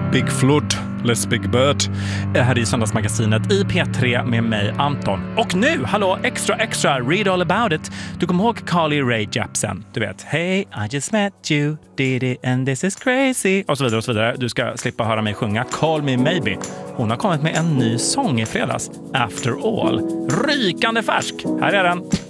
Big Flood, Les Big Bird. Här i Söndagsmagasinet i P3 med mig, Anton. Och nu, hallå, extra, read all about it. Du kommer ihåg Carly Rae Jepsen? Du vet, hey, I just met you, did it, and this is crazy. Och så vidare och så vidare. Du ska slippa höra mig sjunga Call Me Maybe. Hon har kommit med en ny sång i fredags, After All. Rykande färsk, här är den.